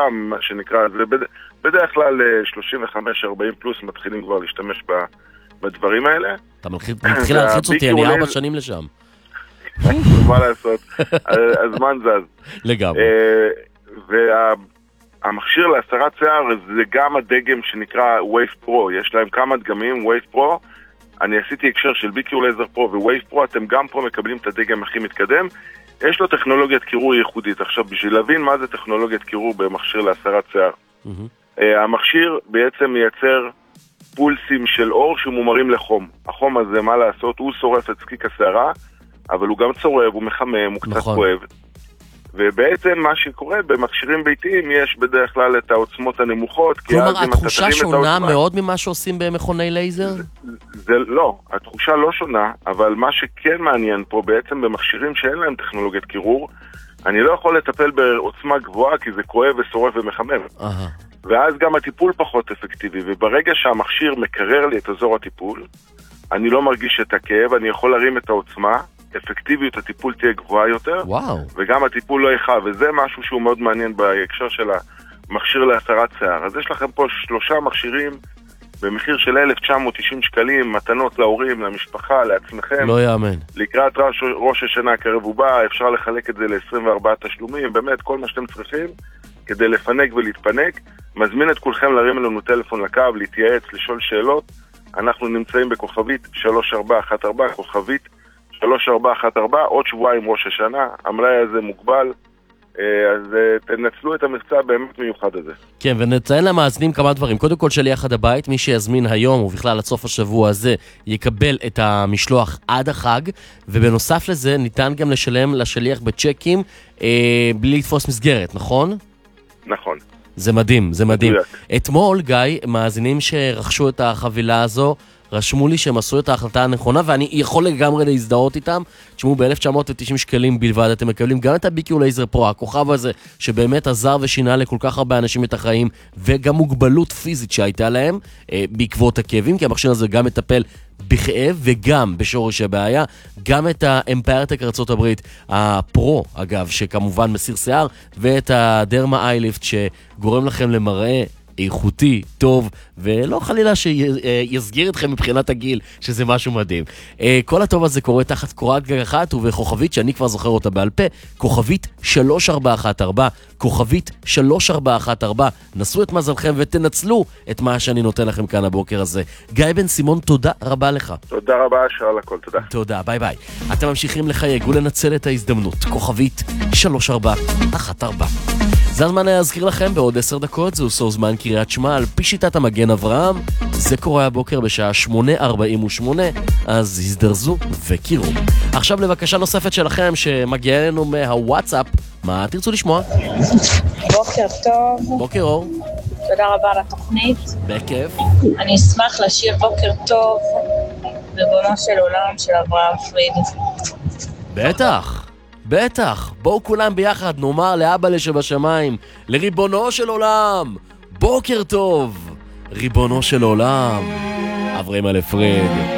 שם, מה שנקרא, בדרך כלל 35-40 פלוס מתחילים כבר להשתמש בדברים האלה. אתה מתחיל להלחיץ אותי, אני 4 שנים לשם. מה לעשות? הזמן זז. לגמרי. והמכשיר להסרת שיער זה גם הדגם שנקרא Wave Pro. יש להם כמה דגמים, Wave Pro. אני עשיתי הקשר של BQ Laser Pro ו-Wave Pro, אתם גם פה מקבלים את הדגם הכי מתקדם. יש לו טכנולוגיית קירור ייחודית. עכשיו, בשביל להבין מה זה טכנולוגיית קירור במכשיר להסרת שיער. המכשיר בעצם מייצר פולסים של אור שמומרים לחום. החום הזה, מה לעשות? הוא שורף את זקיק השערה, אבל הוא גם צורב, הוא מחמם, הוא קצת כואב. ובעצם מה שקורה במכשירים ביתיים יש בדרך כלל את העוצמות הנמוכות. כלומר, התחושה שונה מאוד ממה שעושים במכוני לייזר? זה לא, התחושה לא שונה, אבל מה שכן מעניין פה בעצם במכשירים שאין להם טכנולוגיית קירור, אני לא יכול לטפל בעוצמה גבוהה כי זה כואב ושורף ומחמם. ואז גם הטיפול פחות אפקטיבי, וברגע שהמכשיר מקרר לי את אזור הטיפול, אני לא מרגיש את הכאב, אני יכול להרים את העוצמה, אפקטיביות הטיפול תהיה גבוהה יותר, וגם הטיפול לא יחב, וזה משהו שהוא מאוד מעניין בהקשר של המכשיר להסרת שיער. אז יש לכם פה 3 מכשירים במחיר של 1,990 שקלים, מתנות להורים, למשפחה, לעצמכם. לא יאמן. לקראת ראש השנה הקרב ובא, אפשר לחלק את זה ל-24 תשלומים, באמת כל מה שאתם צריכים כדי לפנק ולהתפנק. מזמין את כולכם להרים לנו טלפון לקו, להתייעץ, לשאול שאלות. אנחנו נמצאים בכוכבית 3414, כוכבית 3414, עוד שבועיים ראש השנה, המלאי הזה מוגבל, אז תנצלו את המבצע באמת מיוחד הזה. כן, ונציין למאזינים כמה דברים. קודם כל שליח עד הבית, מי שיזמין היום ובכלל עד סוף השבוע הזה, יקבל את המשלוח עד החג, ובנוסף לזה ניתן גם לשלם לשליח בצ'קים בלי לתפוס מסגרת, נכון? נכון. זה מדהים, זה מדהים. אתמול, גיא, מאזינים שרכשו את החבילה הזו, רשמו לי שהם עשו את ההחלטה הנכונה, ואני יכול לגמרי להזדהות איתם. תשמעו, ב-1990 שקלים בלבד אתם מקבלים גם את ה-BQ Laser Pro, הכוכב הזה, שבאמת עזר ושינה לכל כך הרבה אנשים את החיים, וגם מוגבלות פיזית שהייתה להם בעקבות הכאבים, כי המכשיר הזה גם מטפל בכאב וגם בשורש הבעיה, גם את האמפיירטק ארצות הברית, הפרו אגב, שכמובן מסיר שיער, ואת הדרמה איילפט שגורם לכם למראה איכותי, טוב, ולא חלילה שיסגיר אתכם מבחינת הגיל, שזה משהו מדהים. כל הטוב הזה קורה תחת קורת גג אחת, ובכוכבית שאני כבר זוכר אותה בעל פה, כוכבית 3414, כוכבית 3414, נסו את מזלכם ותנצלו את מה שאני נותן לכם כאן הבוקר הזה. גיא בן סימון, תודה רבה לך. תודה רבה, שאל הכל, תודה. תודה, ביי ביי. אתם ממשיכים לחייג ולנצל את ההזדמנות. כוכבית 3414. זה הזמן להזכיר לכם, בעוד 10 דקות זהו סוף זמן קריאת שמע על פי שיטת המגן אברהם. זה קורה הבוקר בשעה 8:48, אז הזדרזו וקירו. עכשיו לבקשה נוספת שלכם שמגיעה לנו מהוואטסאפ, מה תרצו לשמוע? בוקר טוב. בוקר אור. תודה רבה על התוכנית. בכיף. אני אשמח לשיר בוקר טוב ריבונו של עולם של אברהם פריד. בטח. בטח, בואו כולם ביחד נאמר לאבא שבשמיים, לריבונו של עולם, בוקר טוב, ריבונו של עולם, אברהם פריד.